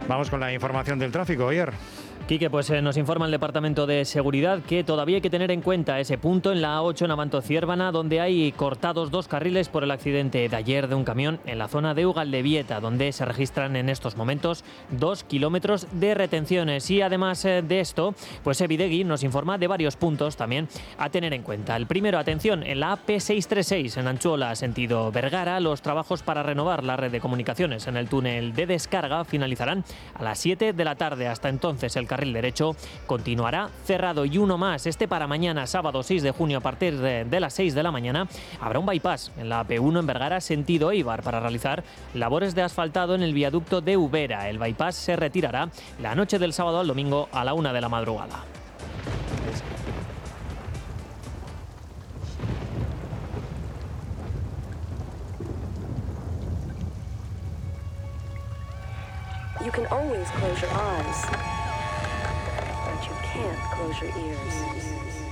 Vamos con la información del tráfico, Oyer. Quique, pues nos informa el Departamento de Seguridad que todavía hay que tener en cuenta ese punto en la A8 en Abanto-Ciérvana, donde hay cortados 2 carriles por el accidente de ayer de un camión en la zona de Ugaldebieta, donde se registran en estos momentos 2 kilómetros de retenciones. Y además de esto, pues Evidegui nos informa de varios puntos también a tener en cuenta. El primero, atención, en la AP636 en Anchuola, sentido Vergara, los trabajos para renovar la red de comunicaciones en el túnel de descarga finalizarán a las 7 de la tarde. Hasta entonces el carril derecho continuará cerrado. Y uno más, para mañana, sábado 6 de junio, a partir de las 6 de la mañana, habrá un bypass en la AP1 en Vergara, sentido Eibar, para realizar labores de asfaltado en el viaducto de Ubera. El bypass se retirará la noche del sábado al domingo a la 1 de la madrugada. You can always close your eyes, but you can't close your ears.